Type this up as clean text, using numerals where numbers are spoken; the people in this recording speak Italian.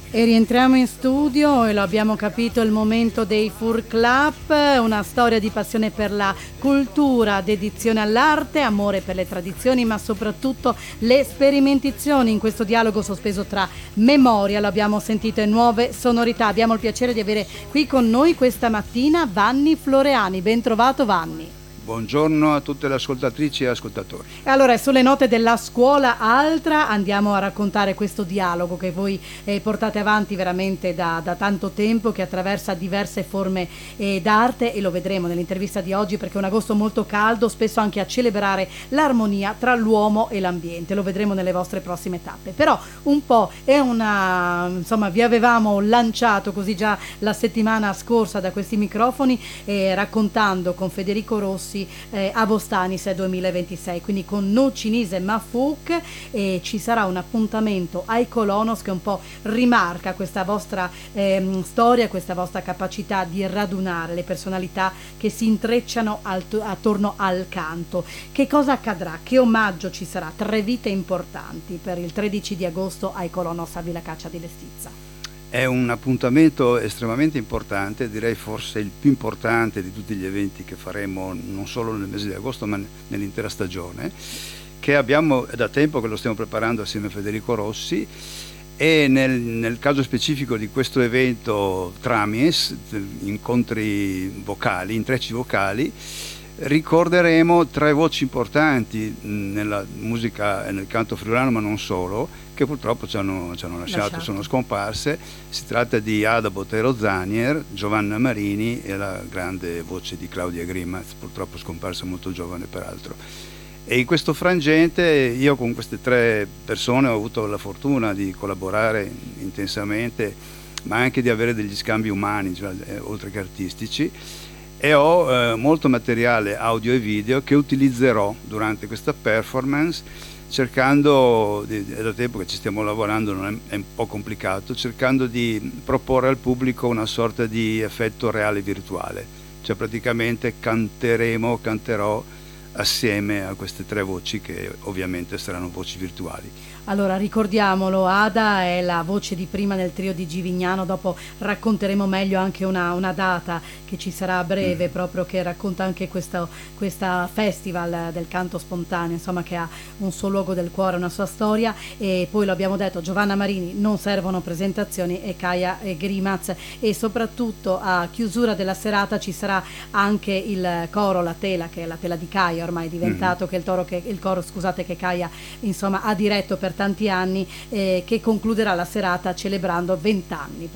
E rientriamo in studio e lo abbiamo capito, il momento dei Fur Club, una storia di passione per la cultura, dedizione all'arte, amore per le tradizioni, ma soprattutto le sperimentazioni in questo dialogo sospeso tra memoria, lo abbiamo sentito, e nuove sonorità. Abbiamo il piacere di avere qui con noi questa mattina Vanni Floreani. Ben trovato, Vanni. Buongiorno a tutte le ascoltatrici e ascoltatori. E allora, sulle note della scuola altra andiamo a raccontare questo dialogo che voi portate avanti veramente da tanto tempo, che attraversa diverse forme d'arte, e lo vedremo nell'intervista di oggi, perché è un agosto molto caldo, spesso anche a celebrare l'armonia tra l'uomo e l'ambiente. Lo vedremo nelle vostre prossime tappe. Però un po' è insomma, vi avevamo lanciato così già la settimana scorsa da questi microfoni, raccontando con Federico Rossi a Bostanis 2026, quindi con No Cinese Mafuk, e ci sarà un appuntamento ai Colonos che un po' rimarca questa vostra storia, questa vostra capacità di radunare le personalità che si intrecciano attorno al canto. Che cosa accadrà? Che omaggio ci sarà? 3 vite importanti per il 13 di agosto ai Colonos a Villa Caccia di Lestizza. È un appuntamento estremamente importante, direi forse il più importante di tutti gli eventi che faremo non solo nel mese di agosto ma nell'intera stagione, che abbiamo da tempo che lo stiamo preparando assieme a Federico Rossi. E nel caso specifico di questo evento Tramies, incontri vocali, intrecci vocali, ricorderemo 3 voci importanti nella musica e nel canto friulano, ma non solo, che purtroppo ci hanno lasciato, sono scomparse. Si tratta di Ada Botero Zanier, Giovanna Marini e la grande voce di Claudia Grimaz, purtroppo scomparsa molto giovane peraltro. E in questo frangente io con queste 3 persone ho avuto la fortuna di collaborare intensamente, ma anche di avere degli scambi umani, cioè, oltre che artistici, e ho molto materiale audio e video che utilizzerò durante questa performance, cercando è da tempo che ci stiamo lavorando, è un po' complicato, cercando di proporre al pubblico una sorta di effetto reale virtuale, cioè praticamente canterò assieme a queste 3 voci che ovviamente saranno voci virtuali. Allora, ricordiamolo, Ada è la voce di prima nel trio di Givignano, dopo racconteremo meglio anche una data che ci sarà a breve, proprio che racconta anche questa festival del canto spontaneo, insomma, che ha un suo luogo del cuore, una sua storia. E poi lo abbiamo detto, Giovanna Marini, non servono presentazioni, e Kaia Grimaz, e soprattutto a chiusura della serata ci sarà anche il coro La Tela, che è la tela di Kaia, ormai è diventato, che il coro, scusate, che Kaia insomma ha diretto per tanti anni, che concluderà la serata celebrando 20 anni